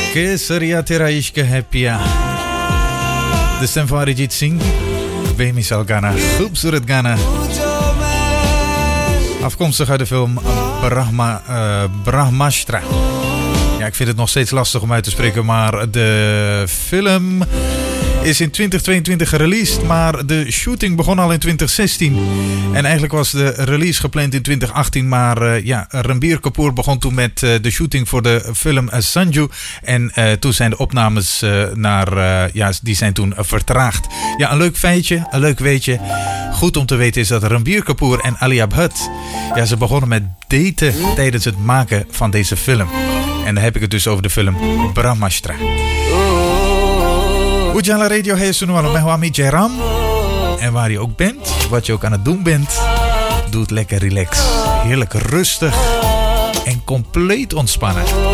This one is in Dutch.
Kesaria Tera Ishq hai piya. De stem van Arijit Singh. Bemisal Ghana. Khoobsurat Ghana. Afkomstig uit de film Brahmastra. Ja, ik vind het nog steeds lastig om uit te spreken, maar de film is in 2022 gereleased, maar de shooting begon al in 2016. En eigenlijk was de release gepland in 2018, maar Ranbir Kapoor begon toen met de shooting voor de film Sanju. En toen zijn de opnames die zijn toen vertraagd. Ja, een leuk feitje, een leuk weetje. Goed om te weten is dat Ranbir Kapoor en Alia Bhatt, ze begonnen met daten tijdens het maken van deze film. En dan heb ik het dus over de film Brahmastra. Ujala Radio Hey Sunuano Mehwami Jairam. En waar je ook bent, wat je ook aan het doen bent, doe het lekker relax. Heerlijk rustig en compleet ontspannen.